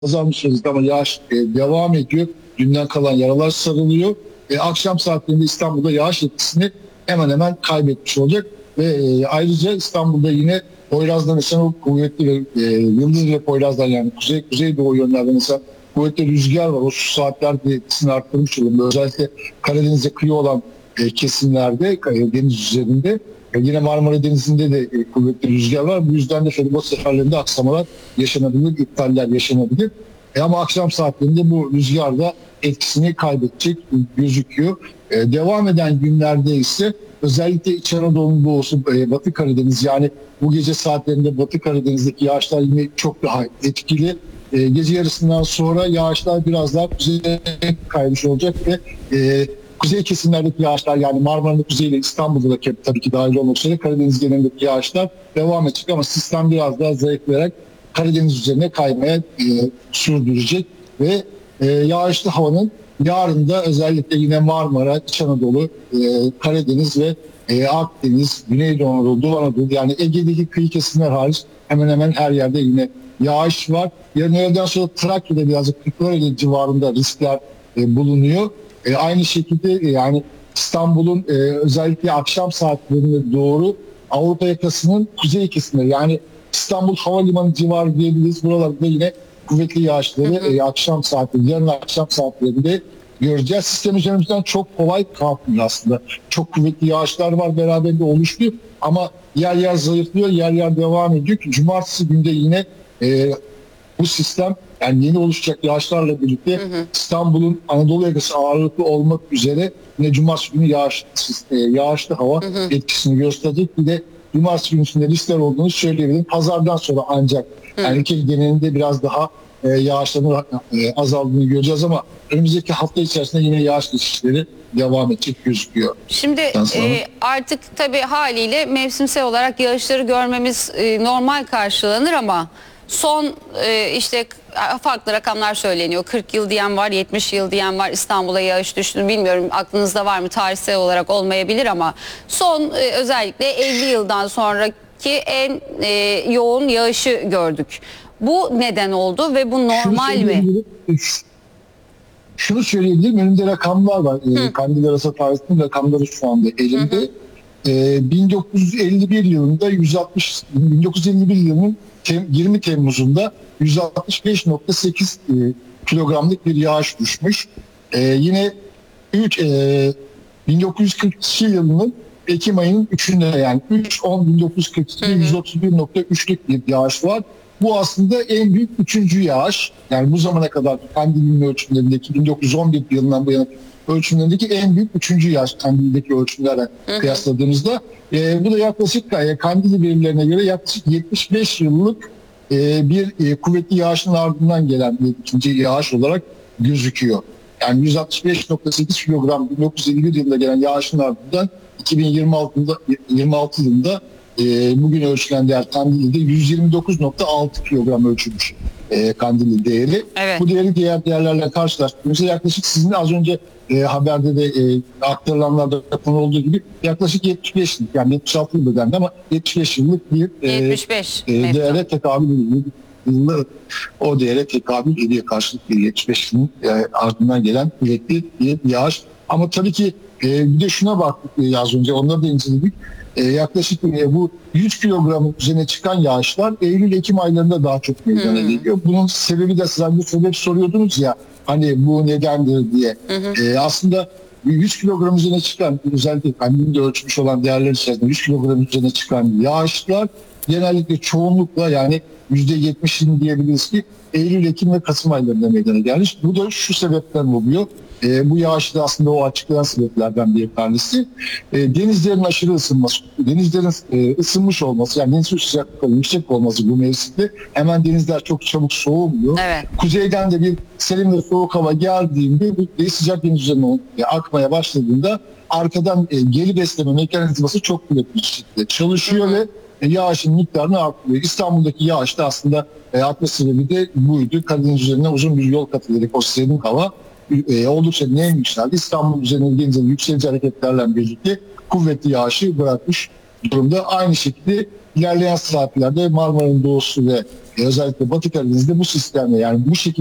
azalmış vaziyette ama yağış devam ediyor. Dünden kalan yaralar sarılıyor. Akşam saatlerinde İstanbul'da yağış etkisini hemen hemen kaybetmiş olacak. Ve ayrıca İstanbul'da yine Poyraz'da mesela o kuvvetli ve Yıldız ve Poyraz'dan yani kuzeydoğu yönlerden mesela kuvvetli rüzgar var. O şu saatlerde etkisini arttırmış durumda. Özellikle Karadeniz'e kıyı olan kesimlerde, deniz üzerinde. Yine Marmara Denizi'nde de kuvvetli rüzgar var. Bu yüzden de feribot seferlerinde aksamalar yaşanabilir, iptaller yaşanabilir. Ama akşam saatlerinde bu rüzgar da etkisini kaybedecek gözüküyor. Devam eden günlerde ise özellikle İç Anadolu'nun doğusu, Batı Karadeniz, yani bu gece saatlerinde Batı Karadeniz'deki yağışlar yine çok daha etkili. Gece yarısından sonra yağışlar biraz daha kuzeye kaymış olacak ve kuzey kesimlerdeki yağışlar, yani Marmara'nın kuzeyiyle İstanbul'da da tabii ki dahil olmak üzere Karadeniz genelindeki yağışlar devam edecek ama sistem biraz daha zayıflayarak Karadeniz üzerine kaymaya sürdürecek ve yağışlı havanın yarın da özellikle yine Marmara, İç Anadolu, Karadeniz ve Akdeniz, Güneydoğu Anadolu, Doğu Anadolu, yani Ege'deki kıyı kesimler hariç hemen hemen her yerde yine yağış var. Yarın öğleden sonra Trakya'da birazcık Kırklareli civarında riskler bulunuyor. Aynı şekilde yani İstanbul'un özellikle akşam saatlerine doğru Avrupa yakasının kuzey kesimleri, yani İstanbul Havalimanı civarı diyebiliriz. Buralarda yine kuvvetli yağışları akşam saatlerinde, yarın akşam saatlerinde göreceğiz. Sistem üzerimizden çok kolay kalkmıyor aslında. Çok kuvvetli yağışlar var, beraberinde oluştu ama yer yer zayıflıyor, yer yer devam ediyor ki cumartesi günde yine bu sistem, yani yeni oluşacak yağışlarla birlikte İstanbul'un Anadolu yakası ağırlıklı olmak üzere yine cumartesi günü yağışlı hava etkisini gösterecek. Bir de cumartesi günü riskler olduğunu söyleyebilirim. Pazardan sonra ancak yani ülke genelinde biraz daha yağışların azaldığını göreceğiz ama önümüzdeki hafta içerisinde yine yağış geçişleri devam edecek gözüküyor. Şimdi artık tabii haliyle mevsimsel olarak yağışları görmemiz normal karşılanır ama son işte farklı rakamlar söyleniyor. 40 yıl diyen var, 70 yıl diyen var. İstanbul'a yağış düştü. Bilmiyorum aklınızda var mı? Tarihsel olarak olmayabilir ama son özellikle 50 yıldan sonraki en yoğun yağışı gördük. Bu neden oldu ve bu normal mi? Şunu söyleyebilirim. Önümde rakamlar var. Kandil Arasa tarihinin rakamları şu anda elimde. 1951 yılında 1951 yılının 20 Temmuz'unda 165.8 kilogramlık bir yağış düşmüş. Yine 1942 yılının Ekim ayının 3'ünde, yani 3-10-1942'de 131.3'lük bir yağış var. Bu aslında en büyük 3. yağış. Yani bu zamana kadar Kandil'in ölçümlerindeki 1911 yılından bu yana ölçümlerindeki en büyük 3. yağış Kandil'deki ölçümlerle kıyasladığımızda. Bu da yaklaşık Kandil verilerine göre yaklaşık 75 yıllık bir kuvvetli yağışın ardından gelen bir ikinci yağış olarak gözüküyor. Yani 165.8 kilogram 1951 yılında gelen yağışın ardından 2026 yılında bugün ölçülen değer Kandilli'de 129.6 kilogram ölçülmüş Kandilli değeri. Evet. Bu değeri diğer değerlerle karşılaştığımızda yaklaşık sizin az önce haberde de aktarılanlarda konu olduğu gibi yaklaşık 75 yıllık, yani 76 yıl dendi ama 75 yıllık bir 75 değere tekabül ediyor. O değere tekabül ediyor, karşılık bir 75 yılın ardından gelen kuvvetli bir yağış. Ama tabii ki bir de şuna baktık az önce, onları da inceledik. Yaklaşık bu 100 kilogramın üzerine çıkan yağışlar Eylül-Ekim aylarında daha çok meydana geliyor. Bunun sebebi de, siz bir sebep soruyordunuz ya, hani bu nedendir diye. Aslında 100 kilogram üzerine çıkan, özellikle Kandil'de ölçmüş olan değerler içerisinde 100 kilogram üzerine çıkan yağışlar genellikle çoğunlukla, yani %70'ini diyebiliriz ki Eylül, Ekim ve Kasım aylarında meydana gelmiş. Bu da şu sebepten oluyor. Bu yağış da aslında o açıklayan sebeplerden bir tanesi. Denizlerin aşırı ısınması, denizlerin ısınmış olması, yani deniz sıcaklıkları yüksek olması bu mevsimde hemen denizler çok çabuk soğumuyor. Evet. Kuzeyden de bir serin ve soğuk hava geldiğinde bu sıcak deniz üzerine akmaya başladığında arkadan geri besleme mekanizması çok kuvvetli bir şekilde çalışıyor ve yağışın miktarını artırıyor. İstanbul'daki yağış da aslında artma sebebi de buydu. Karadeniz üzerine uzun bir yol kat ederek o serin hava oldukça nem yükseldi. İstanbul üzerine gelince yükselici hareketlerle birlikte kuvvetli yağışı bırakmış durumda. Aynı şekilde ilerleyen saatlerde Marmara'nın doğusu ve özellikle Batı Karadeniz'de bu sistemle, yani bu şekilde